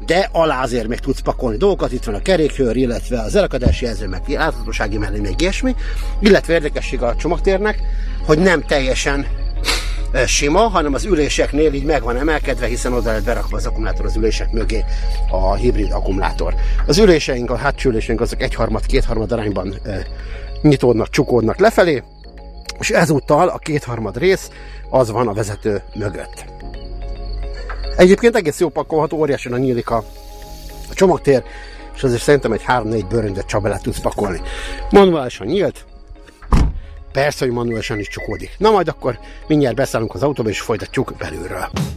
de alá azért még tudsz pakolni dolgokat, itt van a kerékőr, illetve az elakadási jelző, meg láthatósági mellé, még ilyesmi, illetve érdekesség a csomagtérnek, hogy nem teljesen sima, hanem az üléseknél így meg van emelkedve, hiszen oda lehet berakva az akkumulátor az ülések mögé a hibrid akkumulátor. Az üléseink, a hátsó üléseink azok 1/3-2/3 arányban nyitódnak, csukódnak lefelé, és ezúttal a 2/3 rész az van a vezető mögött. Egyébként egész jó pakolható, óriásan nyílik a csomagtér, és azért szerintem egy 3-4 bőröndöt csak bele tudsz pakolni. Manuálisan nyílt, persze, hogy manuálisan is csukódik. Na majd akkor mindjárt beszállunk az autóba, és folytatjuk belülről.